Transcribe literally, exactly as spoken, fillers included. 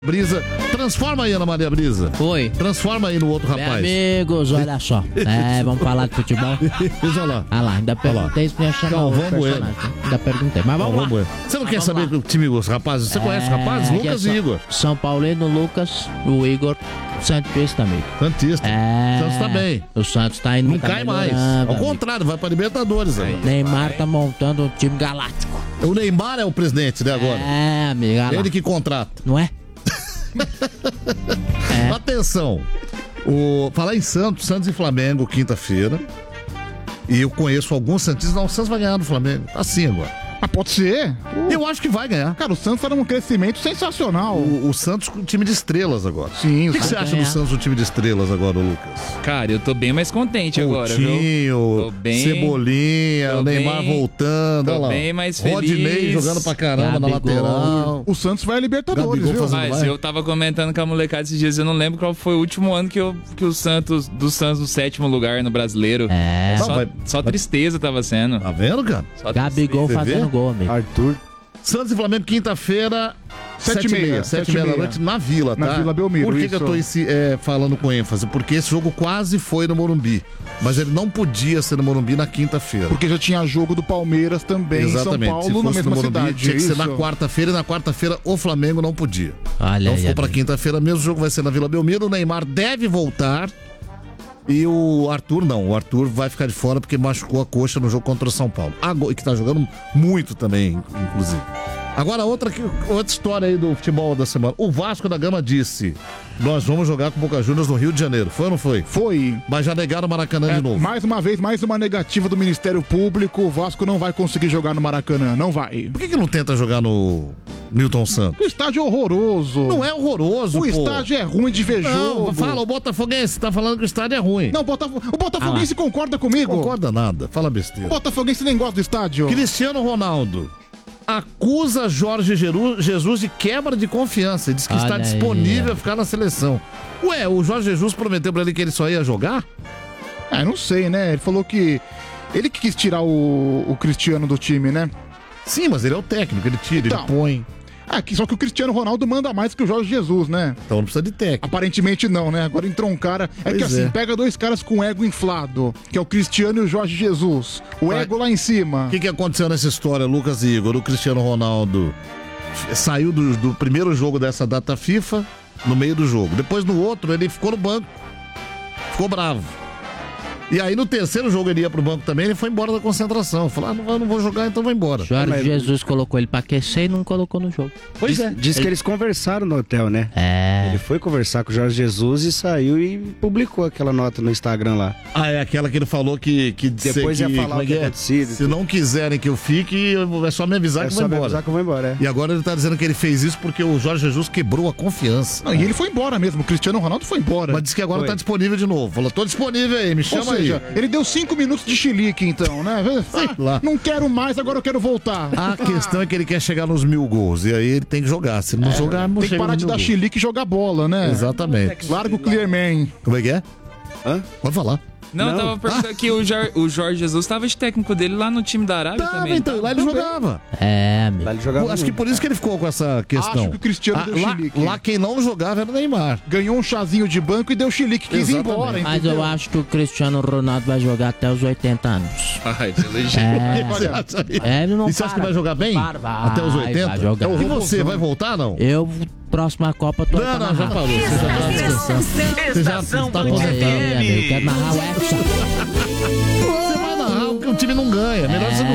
Brisa, transforma aí, Ana Maria Brisa. Oi. Transforma aí no outro Meus rapaz. amigos, olha só. É, vamos falar de futebol. Olha lá. Ah lá, ainda perguntei se ia chamar o Galvão personagem. Bueno. Ainda perguntei, mas vamos Galvão lá. Bueno. Você não Mas quer vamos saber lá. do time dos rapazes? Você conhece os rapazes? É, Lucas aqui é e Igor. São Paulino, Lucas, o Igor, Santista, amigo. Santista. É. O Santos tá bem. O Santos tá indo. Não tá cai mais. melhorando, Ao amigo. contrário, vai pra Libertadores aí. Neymar tá montando um time galáctico. O Neymar é o presidente, né, agora? É, amigo. olha lá. Ele que contrata. Não é? É. Atenção. O... Falar em Santos, Santos e Flamengo, quinta-feira. E eu conheço alguns Santistas. Não, o Santos vai ganhar do Flamengo. Assim agora. Ah, pode ser? Eu acho que vai ganhar. Cara, o Santos tá num crescimento sensacional. O, o Santos com time de estrelas agora. Sim, O que, que você vai acha do ganhar. Santos, o time de estrelas agora, Lucas? Cara, eu tô bem mais contente agora, viu? Coutinho, Tô bem- Cebolinha, tô o Neymar bem- voltando, tô olha lá. bem mais Rodinei feliz. jogando pra caramba na Gabigol. lateral. O Santos vai a Libertadores, Gabigol viu? fazendo- Mas vai? eu tava comentando com a molecada esses dias, eu não lembro qual foi o último ano que, eu, que o Santos, do Santos no sétimo lugar no Brasileiro. É. Não, Só, vai- só vai- tristeza tava sendo. Tá vendo, cara? Só Gabigol Você fazendo vê? gol, amigo. Arthur. Santos e Flamengo, quinta-feira, Sete sete e e meia, meia. sete Sete e e meia da meia. noite na Vila, tá? Na Vila Belmiro, Por que, que isso. eu tô esse, é, falando com ênfase? Porque esse jogo quase foi no Morumbi. Mas ele não podia ser no Morumbi na quinta-feira. Porque já tinha jogo do Palmeiras também Exatamente. em São Se Paulo, na fosse no mesma Morumbi, cidade. tinha que ser isso. na quarta-feira, e na quarta-feira o Flamengo não podia. Olha Então aí, ficou pra amigo. quinta-feira mesmo, o jogo vai ser na Vila Belmiro, o Neymar deve voltar e o Arthur não, o Arthur vai ficar de fora porque machucou a coxa no jogo contra o São Paulo. Agora, que tá jogando muito também, inclusive. Agora outra, que- outra história aí do futebol da semana. O Vasco da Gama disse, nós vamos jogar com o Boca Juniors no Rio de Janeiro. Foi ou não foi? Foi. Mas já negaram o Maracanã É, de novo. mais uma vez, mais uma negativa do Ministério Público. O Vasco não vai conseguir jogar no Maracanã. Não vai. Por que, que não tenta jogar no Newton Santos? O estádio é horroroso. Não é horroroso, O pô. estádio é ruim de ver Não, jogo. fala, o Botafoguense tá falando que o estádio é ruim. Não, o Botafo- o Botafoguense concorda comigo. Concorda nada, fala besteira. O Botafoguense nem gosta do estádio. Cristiano Ronaldo acusa Jorge Jeru- Jesus de quebra de confiança e diz que Olha está aí, disponível ó. a ficar na seleção. Ué, o Jorge Jesus prometeu pra ele que ele só ia jogar? Ah, não sei, né? Ele falou que ele que quis tirar o, o Cristiano do time, né? Sim, mas ele é o técnico, ele tira, Então. ele põe. Ah, que- só que o Cristiano Ronaldo manda mais que o Jorge Jesus, né? Então não precisa de técnico. Aparentemente não, né? Agora entrou um cara. É Pois que assim, é. pega dois caras com ego inflado, que é o Cristiano e o Jorge Jesus. O Vai. ego lá em cima. O que, que aconteceu nessa história, Lucas e Igor? O Cristiano Ronaldo f- saiu do, do primeiro jogo dessa data FIFA no meio do jogo. Depois no outro ele ficou no banco. Ficou bravo. E aí no terceiro jogo ele ia pro banco também, ele foi embora da concentração. Falou, ah, não, vou- não vou jogar, então vou embora. Jorge Mas- Jesus colocou ele pra aquecer e não colocou no jogo. Pois diz, é. diz que eles conversaram no hotel, né? É. Ele foi conversar com o Jorge Jesus e saiu e publicou aquela nota no Instagram lá. Ah, é aquela que ele falou que, que Depois que, ia falar como o é que que é? acontecido. Se não quiserem que eu fique, eu- é só me avisar É que eu só vou me embora. avisar que eu vou embora, é. E agora ele tá dizendo que ele fez isso porque o Jorge Jesus quebrou a confiança. Não, e ele foi embora mesmo. O Cristiano Ronaldo foi embora. Mas disse que agora Foi. tá disponível de novo. Falou, tô disponível aí, me Ou chama seja, aí. ele deu cinco minutos de chilique, então, né? Ah, lá. não quero mais, agora eu quero voltar. A questão é que ele quer chegar nos mil gols. E aí ele tem que jogar. Se ele não jogar, não Tem que chega parar nos de mil dar gols. chilique e jogar bola, né? Exatamente. Larga o Clearman. Como é que é? Hã? Pode falar. Não, eu Não. tava perguntando que o, Jor- o Jorge Jesus tava de técnico dele lá no time da Arábia Tava, também. então, lá ele jogava. É, amigo. Lá ele jogava Acho que muito. por isso que ele ficou com essa questão. Acho que o Cristiano Ah, deu lá, chilique. lá quem não jogava era o Neymar. Ganhou um chazinho de banco e deu chilique. Quis ir Exatamente. embora, Mas entendeu? eu acho que o Cristiano Ronaldo vai jogar até os oitenta anos. Ai, pelo jeito. É. Você acha aí? É, ele não E você acha para. que vai jogar bem? Para, vai, Até os oitenta? vai jogar. E você, robôzão. vai voltar não? Eu, próxima Copa, tô aí Não, pra não, já narrar. parou. Você já tá descansando. Você já Estação tá Oi, aposentado. amigo, quero narrar o Hexa. Você vai narrar o que o time não ganha. Melhor você não